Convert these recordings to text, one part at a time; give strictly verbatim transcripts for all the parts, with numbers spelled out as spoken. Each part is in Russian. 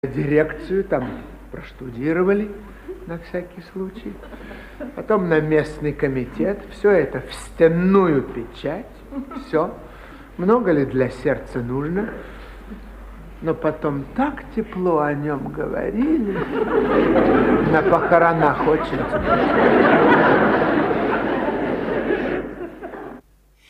Дирекцию там проштудировали на всякий случай. Потом на местный комитет. Все это в стенную печать. Все. Много ли для сердца нужно? Но потом так тепло о нем говорили. На похоронах очень тепло.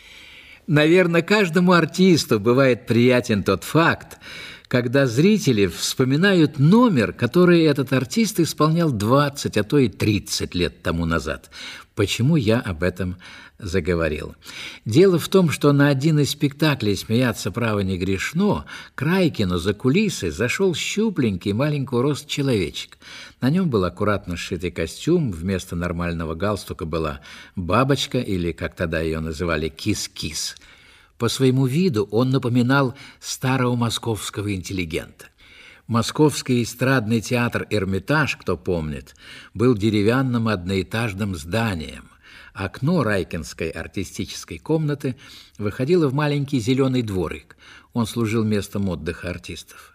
Наверное, каждому артисту бывает приятен тот факт, когда зрители вспоминают номер, который этот артист исполнял двадцать, а то и тридцать лет тому назад. Почему я об этом заговорил? Дело в том, что на один из спектаклей «Смеяться право не грешно» к Райкину за кулисы зашел щупленький маленького роста человечек. На нем был аккуратно сшитый костюм, вместо нормального галстука была бабочка, или, как тогда ее называли, кис-кис. По своему виду он напоминал старого московского интеллигента. Московский эстрадный театр «Эрмитаж», кто помнит, был деревянным одноэтажным зданием. Окно райкинской артистической комнаты выходило в маленький зеленый дворик. Он служил местом отдыха артистов.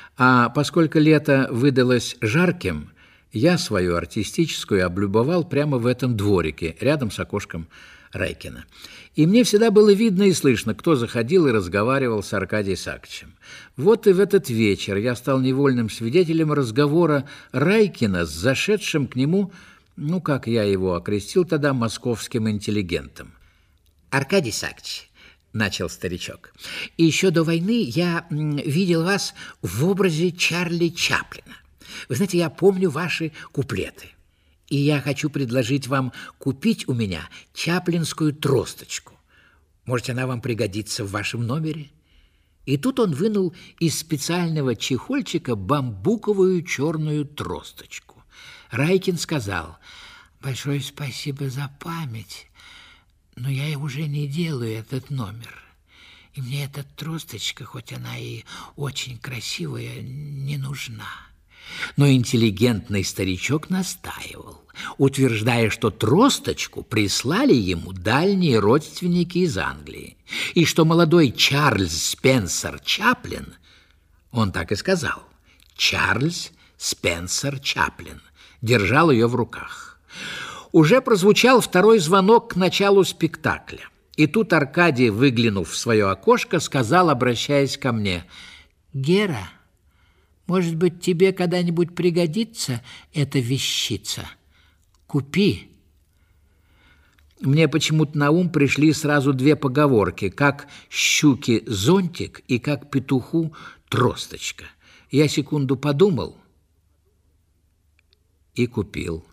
А поскольку лето выдалось жарким, я свою артистическую облюбовал прямо в этом дворике, рядом с окошком Райкина. И мне всегда было видно и слышно, кто заходил и разговаривал с Аркадием Исааковичем. Вот и в этот вечер я стал невольным свидетелем разговора Райкина с зашедшим к нему, ну, как я его окрестил тогда, московским интеллигентом. «Аркадий Исаакович», — начал старичок, — «и еще до войны я видел вас в образе Чарли Чаплина. Вы знаете, я помню ваши куплеты. И я хочу предложить вам купить у меня чаплинскую тросточку. Может, она вам пригодится в вашем номере?» И тут он вынул из специального чехольчика бамбуковую черную тросточку. Райкин сказал: «Большое спасибо за память, но я уже не делаю этот номер. И мне эта тросточка, хоть она и очень красивая, не нужна». Но интеллигентный старичок настаивал, утверждая, что тросточку прислали ему дальние родственники из Англии, и что молодой Чарльз Спенсер Чаплин, он так и сказал, Чарльз Спенсер Чаплин, держал ее в руках. Уже прозвучал второй звонок к началу спектакля, и тут Аркадий, выглянув в свое окошко, сказал, обращаясь ко мне: «Гера, может быть, тебе когда-нибудь пригодится эта вещица? Купи». Мне почему-то на ум пришли сразу две поговорки: как щуке зонтик и как петуху тросточка. Я секунду подумал и купил.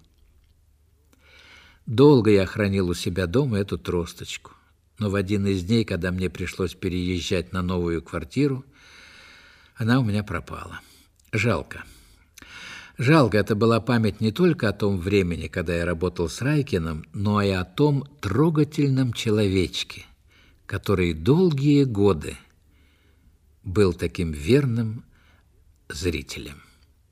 Долго я хранил у себя дома эту тросточку, но в один из дней, когда мне пришлось переезжать на новую квартиру, она у меня пропала. Жалко. Жалко, это была память не только о том времени, когда я работал с Райкиным, но и о том трогательном человечке, который долгие годы был таким верным зрителем.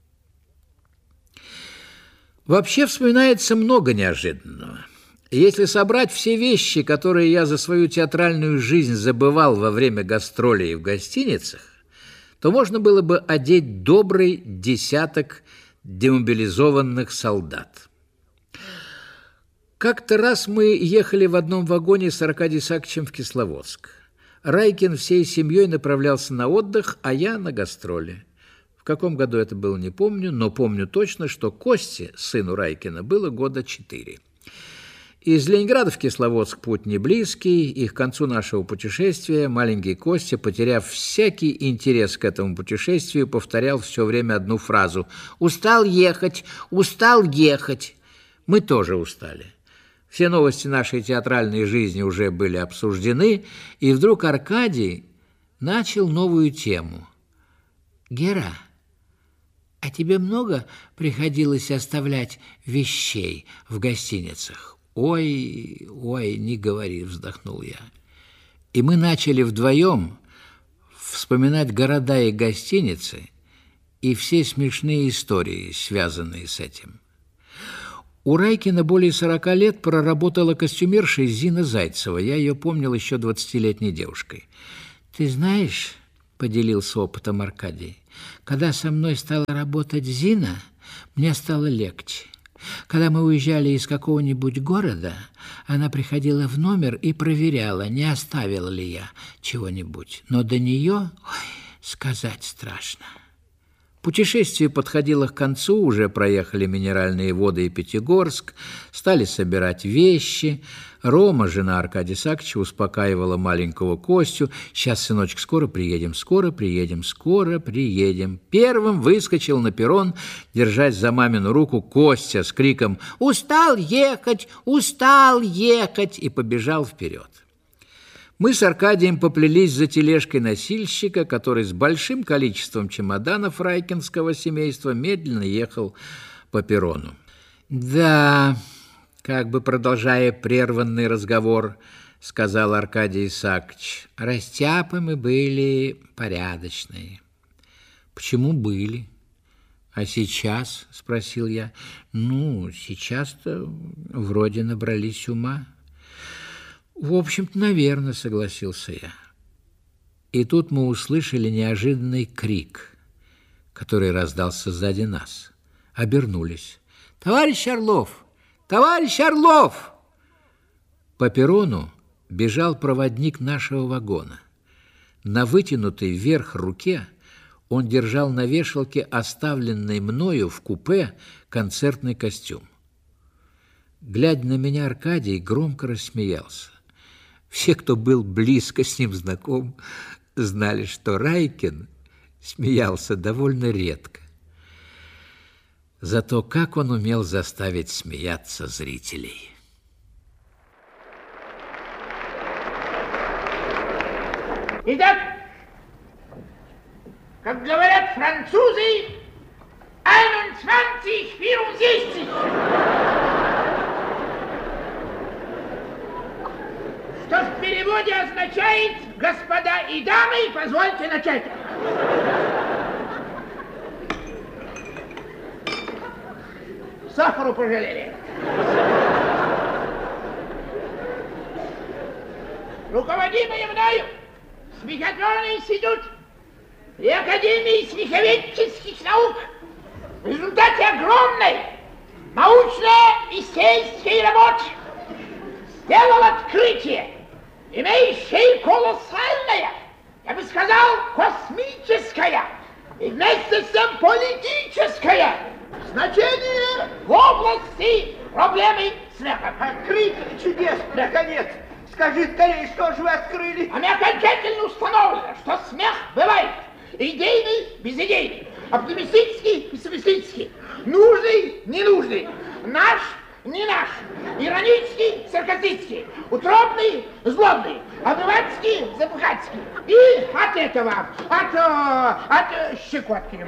Вообще вспоминается много неожиданного. Если собрать все вещи, которые я за свою театральную жизнь забывал во время гастролей в гостиницах, то можно было бы одеть добрый десяток демобилизованных солдат. Как-то раз мы ехали в одном вагоне с Аркадием Исааковичем в Кисловодск. Райкин всей семьей направлялся на отдых, а я на гастроли. В каком году это было, не помню, но помню точно, что Косте, сыну Райкина, было года четыре. Из Ленинграда в Кисловодск путь не близкий, и к концу нашего путешествия маленький Костя, потеряв всякий интерес к этому путешествию, повторял все время одну фразу: «Устал ехать, устал ехать». Мы тоже устали. Все новости нашей театральной жизни уже были обсуждены, и вдруг Аркадий начал новую тему. «Гера, а тебе много приходилось оставлять вещей в гостиницах?» «Ой, ой, не говори», — вздохнул я. И мы начали вдвоем вспоминать города и гостиницы и все смешные истории, связанные с этим. У Райкина более сорока лет проработала костюмершей Зина Зайцева. Я ее помнил еще двадцатилетней девушкой. «Ты знаешь, — поделился опытом Аркадий, Когда со мной стала работать Зина, мне стало легче. Когда мы уезжали из какого-нибудь города, она приходила в номер и проверяла, не оставила ли я чего-нибудь. Но до нее, ой, сказать страшно. Путешествие подходило к концу, уже проехали Минеральные воды и Пятигорск, стали собирать вещи. Рома, жена Аркадия Исааковича, успокаивала маленького Костю. «Сейчас, сыночек, скоро приедем, скоро приедем, скоро приедем». Первым выскочил на перрон, держась за мамину руку, Костя с криком «Устал ехать, устал ехать!» и побежал вперед. Мы с Аркадием поплелись за тележкой носильщика, который с большим количеством чемоданов райкинского семейства медленно ехал по перрону. «Да, как бы продолжая прерванный разговор, — сказал Аркадий Исаакович, — растяпы мы были порядочные». «Почему были? А сейчас?» — спросил я. «Ну, сейчас-то вроде набрались ума». «В общем-то, наверное, — согласился я». И тут мы услышали неожиданный крик, который раздался сзади нас. Обернулись. «Товарищ Орлов! Товарищ Орлов!» По перрону бежал проводник нашего вагона. На вытянутой вверх руке он держал на вешалке оставленный мною в купе концертный костюм. Глядя на меня, Аркадий громко рассмеялся. Все, кто был близко с ним знаком, знали, что Райкин смеялся довольно редко. Зато как он умел заставить смеяться зрителей. Итак, как говорят французы, einundzwanzig vierundsechzig. Что в переводе означает «Господа и дамы, позвольте начать». Сахару пожалели. Руководимый мною смехотворный институт и Академии смеховедческих наук в результате огромной научно-исследовательской работы сделал открытие, имеющее колоссальное, я бы сказал, космическое и вместе с тем политическое значение в области проблемы смеха. Открытие чудес, наконец! Скажи скорее, что же вы открыли? Нами окончательно установлено, что смех бывает идейный, безидейный, оптимистический, пессимистический, нужный, ненужный, наш, не наш, иронический, саркастический, утробный, злобный, обывательский, запыхательский. И от этого, от, от щекотки.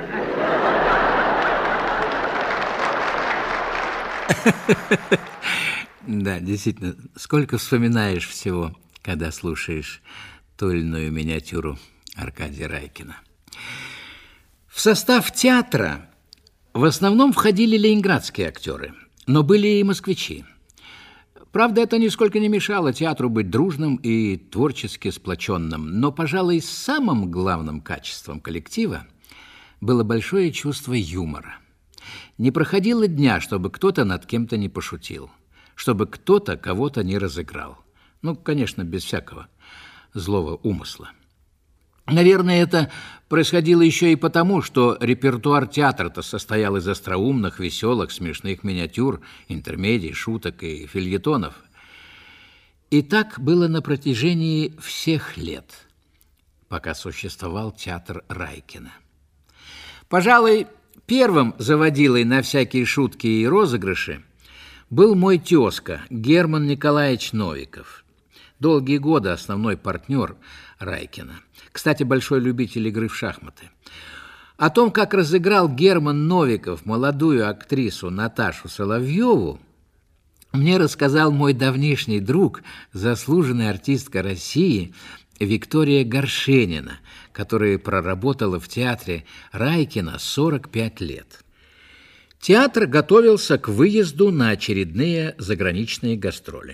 Да, действительно, сколько вспоминаешь всего, когда слушаешь ту или иную миниатюру Аркадия Райкина. В состав театра в основном входили ленинградские актеры, но были и москвичи. Правда, это нисколько не мешало театру быть дружным и творчески сплоченным, но, пожалуй, самым главным качеством коллектива было большое чувство юмора. Не проходило дня, чтобы кто-то над кем-то не пошутил, чтобы кто-то кого-то не разыграл. Ну, конечно, без всякого злого умысла. Наверное, это происходило еще и потому, что репертуар театра-то состоял из остроумных, веселых, смешных миниатюр, интермедий, шуток и фельетонов. И так было на протяжении всех лет, пока существовал театр Райкина. Пожалуй, первым заводилой на всякие шутки и розыгрыши был мой тезка Герман Николаевич Новиков. Долгие годы основной партнер Райкина. Кстати, большой любитель игры в шахматы. О том, как разыграл Герман Новиков молодую актрису Наташу Соловьеву, мне рассказал мой давнишний друг, заслуженная артистка России Виктория Горшенина, которая проработала в театре Райкина сорок пять лет. Театр готовился к выезду на очередные заграничные гастроли.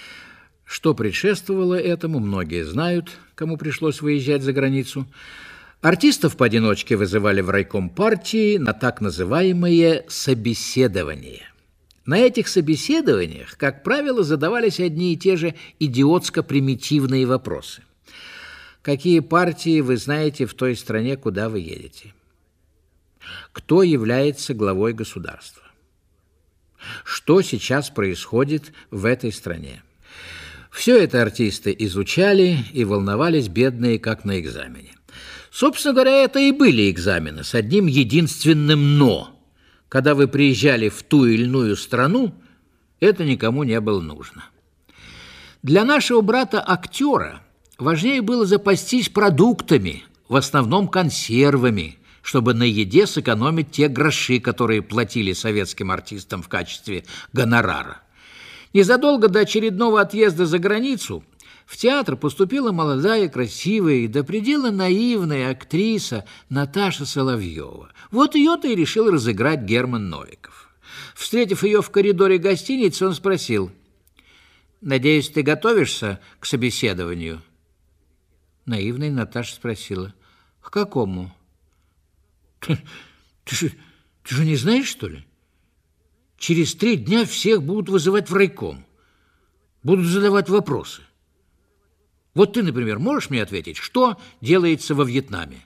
Что предшествовало этому, многие знают, кому пришлось выезжать за границу. Артистов поодиночке вызывали в райком партии на так называемые собеседования. На этих собеседованиях, как правило, задавались одни и те же идиотско-примитивные вопросы. Какие партии вы знаете в той стране, куда вы едете? Кто является главой государства? Что сейчас происходит в этой стране? Все это артисты изучали и волновались, бедные, как на экзамене. Собственно говоря, это и были экзамены с одним единственным «но». Когда вы приезжали в ту или иную страну, это никому не было нужно. Для нашего брата-актера важнее было запастись продуктами, в основном консервами, чтобы на еде сэкономить те гроши, которые платили советским артистам в качестве гонорара. Незадолго до очередного отъезда за границу в театр поступила молодая, красивая и до предела наивная актриса Наташа Соловьева. Вот ее-то и решил разыграть Герман Новиков. Встретив ее в коридоре гостиницы, он спросил: «Надеюсь, ты готовишься к собеседованию?» Наивная Наташа спросила: «К какому?» Ты, ты, же, ты же не знаешь, что ли? Через три дня всех будут вызывать в райком. Будут задавать вопросы. Вот ты, например, можешь мне ответить, что делается во Вьетнаме?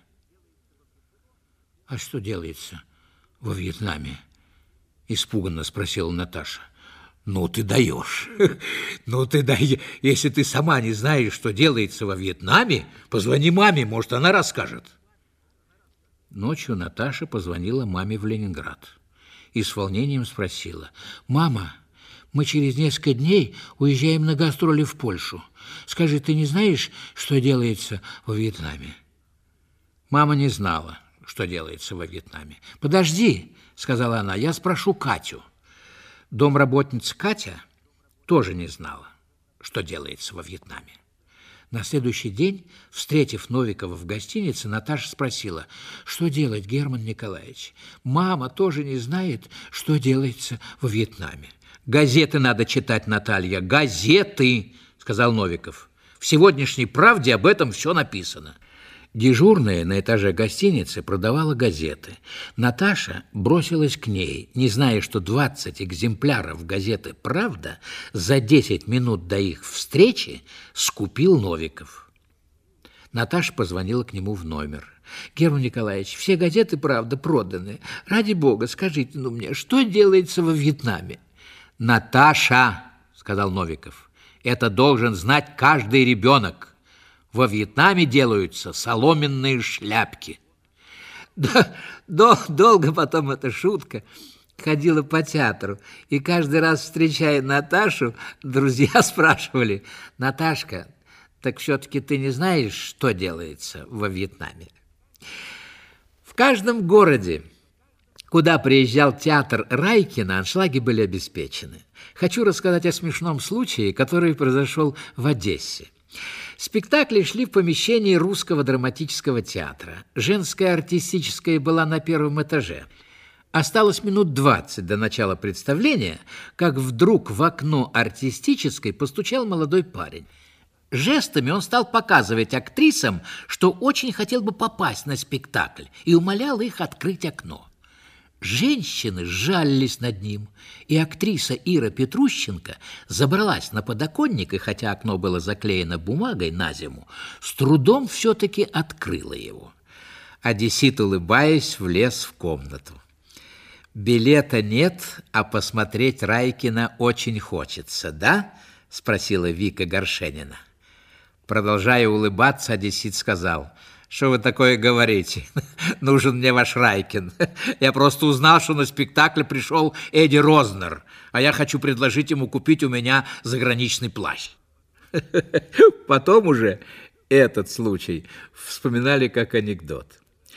А что делается во Вьетнаме? Испуганно спросила Наташа. Ну, ты даешь. Ну, ты даешь. Если ты сама не знаешь, что делается во Вьетнаме, позвони маме, может, она расскажет. Ночью Наташа позвонила маме в Ленинград и с волнением спросила: «Мама, мы через несколько дней уезжаем на гастроли в Польшу. Скажи, ты не знаешь, что делается во Вьетнаме?» Мама не знала, что делается во Вьетнаме. «Подожди», — сказала она, — «я спрошу Катю». Домработница Катя тоже не знала, что делается во Вьетнаме. На следующий день, встретив Новикова в гостинице, Наташа спросила: «Что делать, Герман Николаевич? Мама тоже не знает, что делается во Вьетнаме». «Газеты надо читать, Наталья, газеты», — сказал Новиков. «В сегодняшней «Правде» об этом все написано». Дежурная на этаже гостиницы продавала газеты. Наташа бросилась к ней, не зная, что двадцать экземпляров газеты «Правда» за десять минут до их встречи скупил Новиков. Наташа позвонила к нему в номер. «Герман Николаевич, все газеты «Правда» проданы. Ради бога, скажите ну мне, что делается во Вьетнаме?» «Наташа», — сказал Новиков, — «это должен знать каждый ребенок. Во Вьетнаме делаются соломенные шляпки». Да, до, долго потом эта шутка ходила по театру, и каждый раз, встречая Наташу, друзья спрашивали: «Наташка, так все-таки ты не знаешь, что делается во Вьетнаме?» В каждом городе, куда приезжал театр Райкина, аншлаги были обеспечены. Хочу рассказать о смешном случае, который произошел в Одессе. Спектакли шли в помещении Русского драматического театра. Женская артистическая была на первом этаже. Осталось минут двадцать до начала представления, как вдруг в окно артистической постучал молодой парень. Жестами он стал показывать актрисам, что очень хотел бы попасть на спектакль, и умолял их открыть окно. Женщины сжалились над ним, и актриса Ира Петрущенко забралась на подоконник, и хотя окно было заклеено бумагой на зиму, с трудом все-таки открыла его. Одессит, улыбаясь, влез в комнату. «Билета нет, а посмотреть Райкина очень хочется, да?» – спросила Вика Горшенина. Продолжая улыбаться, одессит сказал: «Что вы такое говорите? Нужен мне ваш Райкин. Я просто узнал, что на спектакль пришел Эдди Рознер, а я хочу предложить ему купить у меня заграничный плащ». Потом уже этот случай вспоминали как анекдот.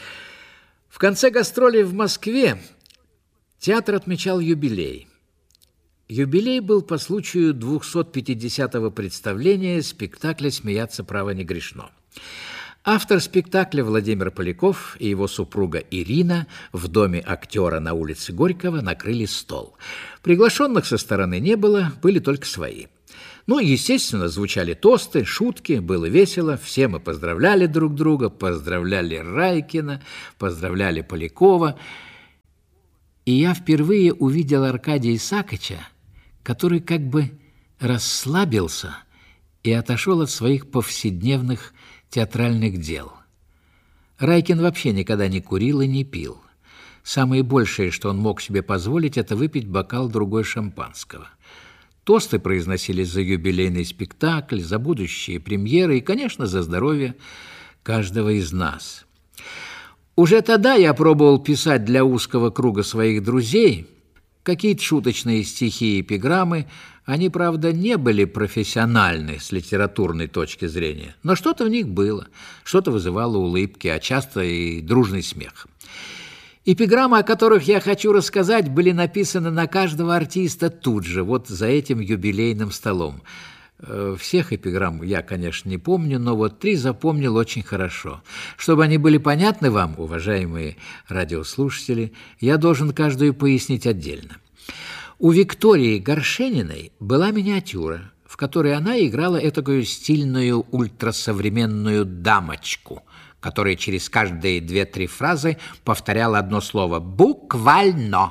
В конце гастролей в Москве театр отмечал юбилей. Юбилей был по случаю двухсот пятидесятого представления спектакля «Смеяться право не грешно». Автор спектакля Владимир Поляков и его супруга Ирина в доме актера на улице Горького накрыли стол. Приглашенных со стороны не было, были только свои. Ну, естественно, звучали тосты, шутки, было весело, все мы поздравляли друг друга, поздравляли Райкина, поздравляли Полякова. И я впервые увидел Аркадия Исаакыча, который как бы расслабился и отошел от своих повседневных театральных дел. Райкин вообще никогда не курил и не пил. Самое большее, что он мог себе позволить, это выпить бокал другой шампанского. Тосты произносились за юбилейный спектакль, за будущие премьеры и, конечно, за здоровье каждого из нас. Уже тогда я пробовал писать для узкого круга своих друзей какие-то шуточные стихи и эпиграммы. Они, правда, не были профессиональны с литературной точки зрения, но что-то в них было, что-то вызывало улыбки, а часто и дружный смех. Эпиграммы, о которых я хочу рассказать, были написаны на каждого артиста тут же, вот за этим юбилейным столом. Всех эпиграмм я, конечно, не помню, но вот три запомнил очень хорошо. Чтобы они были понятны вам, уважаемые радиослушатели, я должен каждую пояснить отдельно. У Виктории Горшениной была миниатюра, в которой она играла этакую стильную ультрасовременную дамочку, которая через каждые две-три фразы повторяла одно слово «буквально».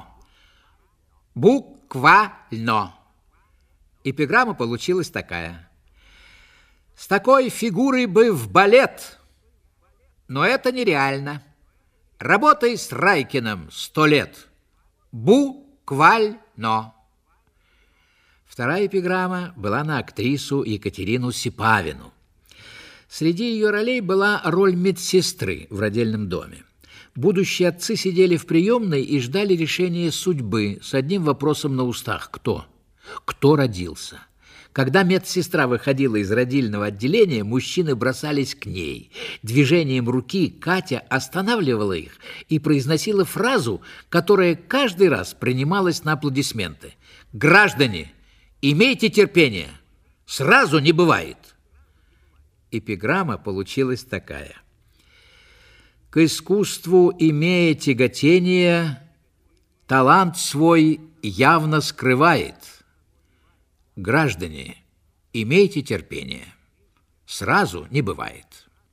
«Буквально». Эпиграмма получилась такая. «С такой фигурой бы в балет, но это нереально. Работай с Райкиным сто лет. Буквально». Вторая эпиграмма была на актрису Екатерину Сипавину. Среди ее ролей была роль медсестры в родильном доме. Будущие отцы сидели в приемной и ждали решения судьбы с одним вопросом на устах. Кто? Кто родился? Когда медсестра выходила из родильного отделения, мужчины бросались к ней. Движением руки Катя останавливала их и произносила фразу, которая каждый раз принималась на аплодисменты. «Граждане, имейте терпение, сразу не бывает». Эпиграмма получилась такая. «К искусству, имея тяготение, талант свой явно скрывает. Граждане, имейте терпение, сразу не бывает».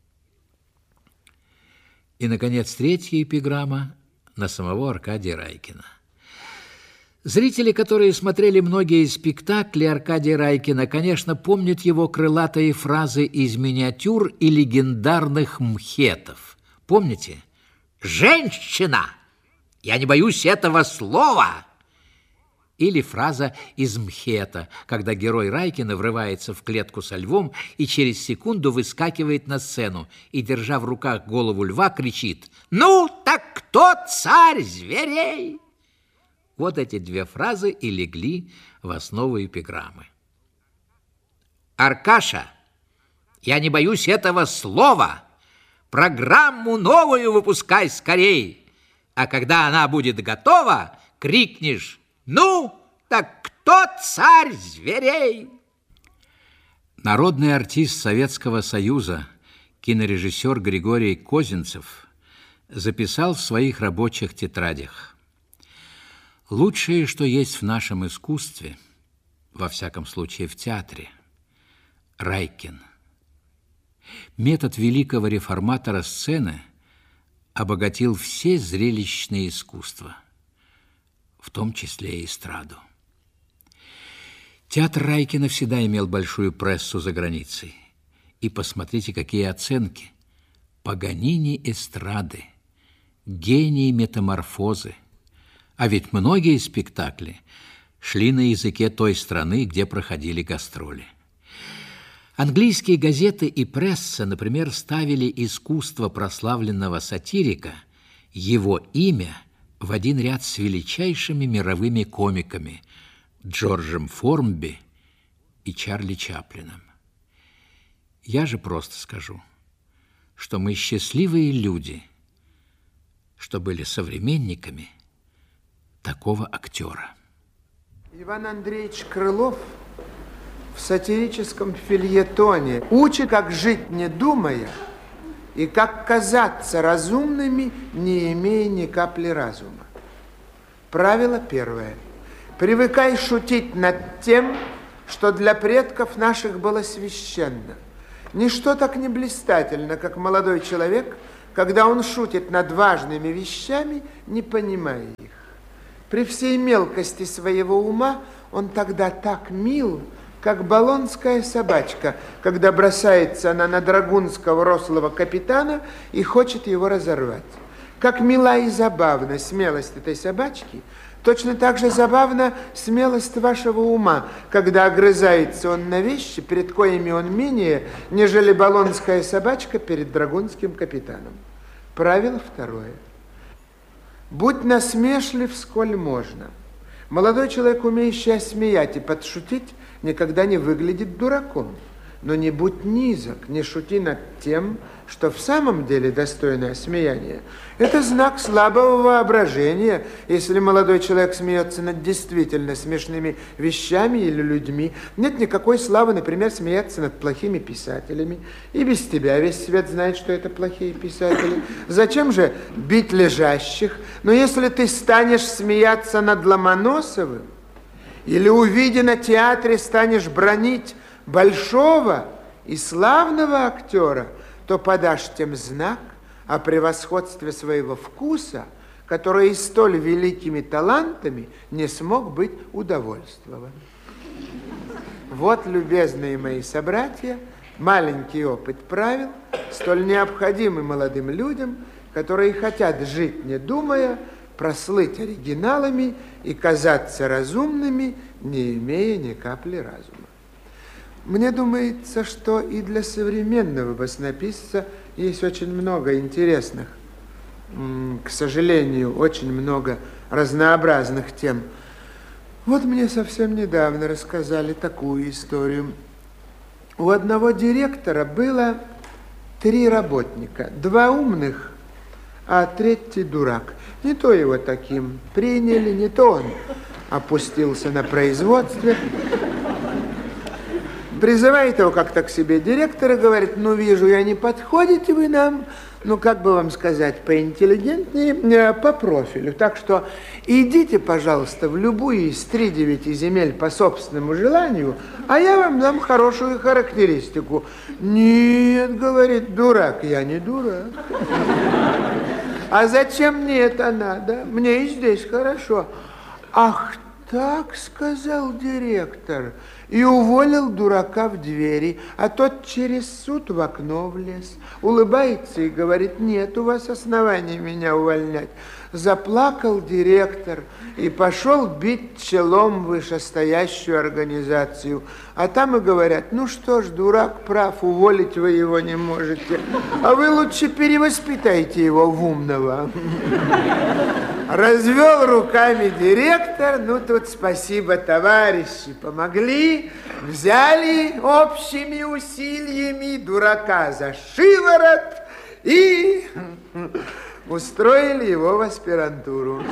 И, наконец, третья эпиграмма на самого Аркадия Райкина. Зрители, которые смотрели многие спектакли Аркадия Райкина, конечно, помнят его крылатые фразы из миниатюр и легендарных мхетов. Помните? «Женщина! Я не боюсь этого слова!» Или фраза из мхета, когда герой Райкина врывается в клетку со львом и через секунду выскакивает на сцену и, держа в руках голову льва, кричит: «Ну, так кто царь зверей?» Вот эти две фразы и легли в основу эпиграммы. «Аркаша, я не боюсь этого слова. Программу новую выпускай скорей. А когда она будет готова, крикнешь: ну, так кто царь зверей?» Народный артист Советского Союза, кинорежиссер Григорий Козинцев записал в своих рабочих тетрадях: «Лучшее, что есть в нашем искусстве, во всяком случае в театре, Райкин. Метод великого реформатора сцены обогатил все зрелищные искусства, в том числе и эстраду. Театр Райкина всегда имел большую прессу за границей. И посмотрите, какие оценки. Паганини эстрады, гений метаморфозы. А ведь многие спектакли шли на языке той страны, где проходили гастроли. Английские газеты и пресса, например, ставили искусство прославленного сатирика, его имя, в один ряд с величайшими мировыми комиками Джорджем Формби и Чарли Чаплином. Я же просто скажу, что мы счастливые люди, что были современниками такого актера. Иван Андреевич Крылов в сатирическом фельетоне учит, как жить не думая и как казаться разумными, не имея ни капли разума. Правило первое. Привыкай шутить над тем, что для предков наших было священно. Ничто так не блистательно, как молодой человек, когда он шутит над важными вещами, не понимая их. При всей мелкости своего ума он тогда так мил, как болонская собачка, когда бросается она на драгунского рослого капитана и хочет его разорвать. Как мила и забавна смелость этой собачки, точно так же забавна смелость вашего ума, когда огрызается он на вещи, перед коими он менее, нежели болонская собачка перед драгунским капитаном. Правило второе. Будь насмешлив, сколь можно. Молодой человек, умеющий осмеять и подшутить, никогда не выглядит дураком. Но не будь низок, не шути над тем, что в самом деле достойно осмеяния. Это знак слабого воображения, если молодой человек смеется над действительно смешными вещами или людьми. Нет никакой славы, например, смеяться над плохими писателями. И без тебя весь свет знает, что это плохие писатели. Зачем же бить лежащих? Но если ты станешь смеяться над Ломоносовым, или, увидя на театре, станешь бранить большого и славного актера, то подашь тем знак о превосходстве своего вкуса, который и столь великими талантами не смог быть удовольствован. Вот, любезные мои собратья, маленький опыт правил, столь необходимый молодым людям, которые хотят жить, не думая, прослыть оригиналами и казаться разумными, не имея ни капли разума. Мне думается, что и для современного баснописца есть очень много интересных, к сожалению, очень много разнообразных тем. Вот мне совсем недавно рассказали такую историю. У одного директора было три работника, два умных, а третий дурак. Не то его таким приняли, не то он опустился на производстве. Призывает его как-то к себе директор и говорит: ну, вижу я, не подходите вы нам, ну, как бы вам сказать, поинтеллигентнее, по профилю. Так что идите, пожалуйста, в любую из три девяти земель по собственному желанию, а я вам дам хорошую характеристику. Нет, говорит дурак, я не дурак. А зачем мне это надо? Мне и здесь хорошо. Ах так, сказал директор, и уволил дурака в двери, а тот через суд в окно влез, улыбается и говорит: нет у вас оснований меня увольнять. Заплакал директор и пошел бить челом вышестоящую организацию. А там и говорят: ну что ж, дурак прав, уволить вы его не можете, а вы лучше перевоспитайте его в умного. Развел руками директор: ну тут спасибо, товарищи, помогли, взяли общими усилиями дурака за шиворот и устроили его в аспирантуру.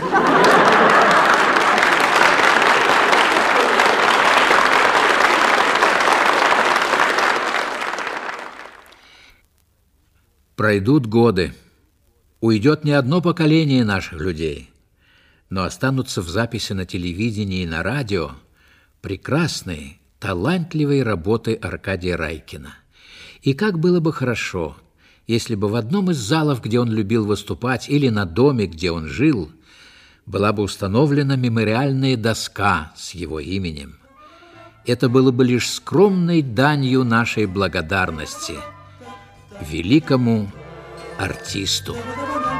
Пройдут годы, уйдет не одно поколение наших людей, но останутся в записи на телевидении и на радио прекрасные, талантливые работы Аркадия Райкина. И как было бы хорошо, если бы в одном из залов, где он любил выступать, или на доме, где он жил, была бы установлена мемориальная доска с его именем. Это было бы лишь скромной данью нашей благодарности великому артисту.